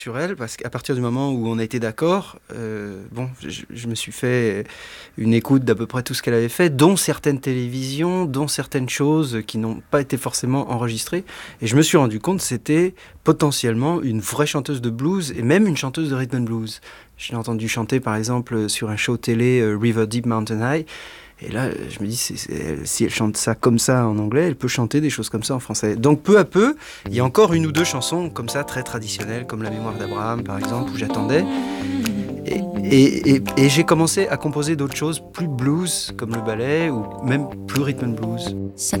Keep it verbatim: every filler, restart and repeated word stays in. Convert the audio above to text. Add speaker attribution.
Speaker 1: sur elle, parce qu'à partir du moment où on a été d'accord, euh, bon, je, je me suis fait une écoute d'à peu près tout ce qu'elle avait fait, dont certaines télévisions, dont certaines choses qui n'ont pas été forcément enregistrées. Et je me suis rendu compte que c'était potentiellement une vraie chanteuse de blues et même une chanteuse de rhythm and blues. Je l'ai entendu chanter par exemple sur un show télé euh, River Deep Mountain High. Et là, je me dis, c'est, c'est, si elle chante ça comme ça en anglais, elle peut chanter des choses comme ça en français. Donc peu à peu, il y a encore une ou deux chansons comme ça, très traditionnelles, comme La mémoire d'Abraham par exemple, où j'attendais. Et, et, et, et j'ai commencé à composer d'autres choses plus blues, comme le ballet, ou même plus rhythm and blues.